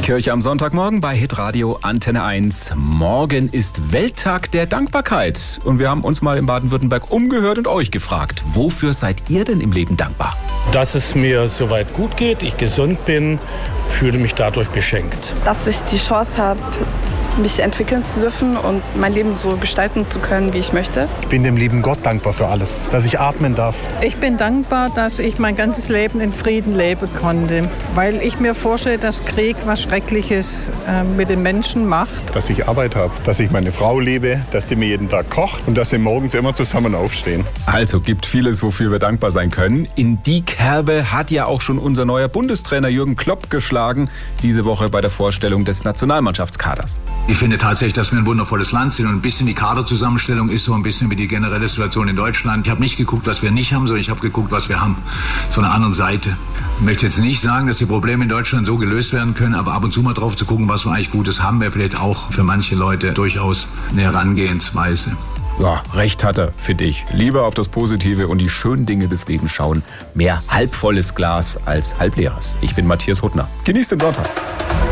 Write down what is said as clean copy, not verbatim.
Kirche am Sonntagmorgen bei Hitradio Antenne 1. Morgen ist Welttag der Dankbarkeit. Und wir haben uns mal in Baden-Württemberg umgehört und euch gefragt, wofür seid ihr denn im Leben dankbar? Dass es mir soweit gut geht, ich gesund bin, fühle mich dadurch beschenkt. Dass ich die Chance habe, mich entwickeln zu dürfen und mein Leben so gestalten zu können, wie ich möchte. Ich bin dem lieben Gott dankbar für alles, dass ich atmen darf. Ich bin dankbar, dass ich mein ganzes Leben in Frieden leben konnte, weil ich mir vorstelle, dass Krieg was Schreckliches mit den Menschen macht. Dass ich Arbeit habe, dass ich meine Frau liebe, dass die mir jeden Tag kocht und dass wir morgens immer zusammen aufstehen. Also gibt vieles, wofür wir dankbar sein können. In die Kerbe hat ja auch schon unser neuer Bundestrainer Jürgen Klopp geschlagen, diese Woche bei der Vorstellung des Nationalmannschaftskaders. Ich finde tatsächlich, dass wir ein wundervolles Land sind und ein bisschen die Kaderzusammenstellung ist so ein bisschen wie die generelle Situation in Deutschland. Ich habe nicht geguckt, was wir nicht haben, sondern ich habe geguckt, was wir haben. Von der anderen Seite. Ich möchte jetzt nicht sagen, dass die Probleme in Deutschland so gelöst werden können, aber ab und zu mal drauf zu gucken, was wir eigentlich Gutes haben, wäre vielleicht auch für manche Leute durchaus eine Herangehensweise. Ja, recht hat er, finde ich. Lieber auf das Positive und die schönen Dinge des Lebens schauen. Mehr halbvolles Glas als halbleeres. Ich bin Matthias Huttner. Genießt den Sonntag.